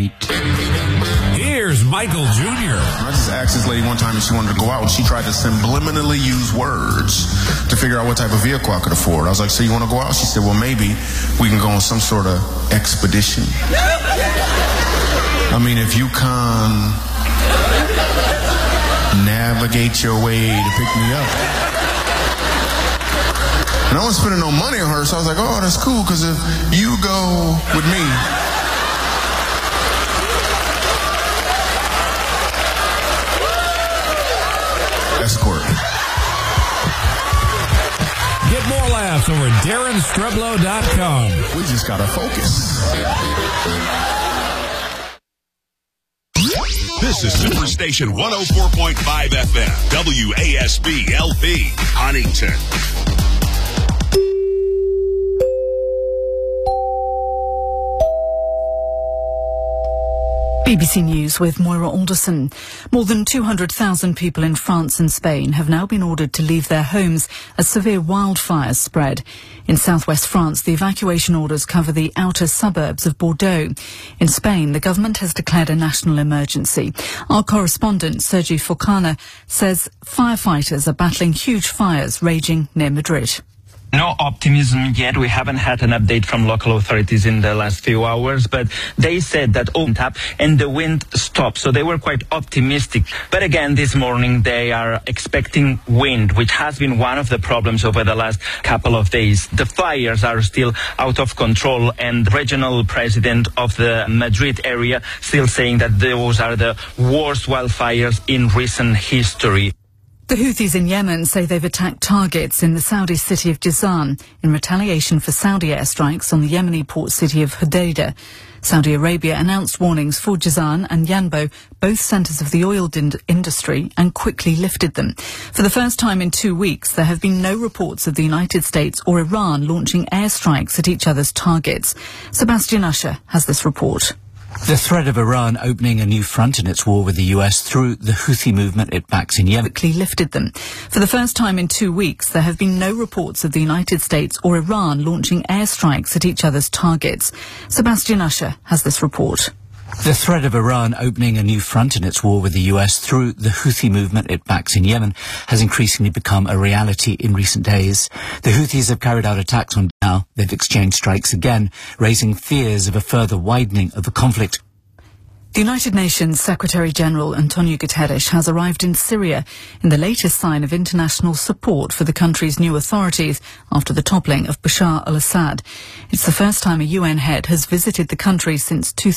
date. Here's Michael Jr. I just asked this lady one time if she wanted to go out, and she tried to subliminally use words to figure out what type of vehicle I could afford. I was like, so you want to go out? She said, well, maybe we can go on some sort of expedition. I mean, if you can navigate your way to pick me up. And I wasn't spending no money on her, so I was like, oh, that's cool, because if you go with me, escort. Get more laughs over at DarrenStreblow.com. We just gotta focus. This is Superstation 104.5 FM, WASB LP, Huntington. BBC News with Moira Alderson. More than 200,000 people in France and Spain have now been ordered to leave their homes as severe wildfires spread. In southwest France, the evacuation orders cover the outer suburbs of Bordeaux. In Spain, the government has declared a national emergency. Our correspondent, Sergi Forcana, says firefighters are battling huge fires raging near Madrid. No optimism yet. We haven't had an update from local authorities in the last few hours, but they said that opened up and the wind stopped. So they were quite optimistic. But again, this morning they are expecting wind, which has been one of the problems over the last couple of days. The fires are still out of control, and the regional president of the Madrid area still saying that those are the worst wildfires in recent history. The Houthis in Yemen say they've attacked targets in the Saudi city of Jazan in retaliation for Saudi airstrikes on the Yemeni port city of Hodeidah. Saudi Arabia announced warnings for Jazan and Yanbo, both centres of the oil industry, and quickly lifted them. For the first time in 2 weeks, there have been no reports of the United States or Iran launching airstrikes at each other's targets. Sebastian Usher has this report. The threat of Iran opening a new front in its war with the US through the Houthi movement it backs in Yemen quickly lifted them. For the first time in 2 weeks, there have been no reports of the United States or Iran launching airstrikes at each other's targets. Sebastian Usher has this report. The threat of Iran opening a new front in its war with the US through the Houthi movement it backs in Yemen has increasingly become a reality in recent days. The Houthis have carried out attacks on now. They've exchanged strikes again, raising fears of a further widening of the conflict. The United Nations Secretary-General Antonio Guterres has arrived in Syria in the latest sign of international support for the country's new authorities after the toppling of Bashar al-Assad. It's the first time a UN head has visited the country since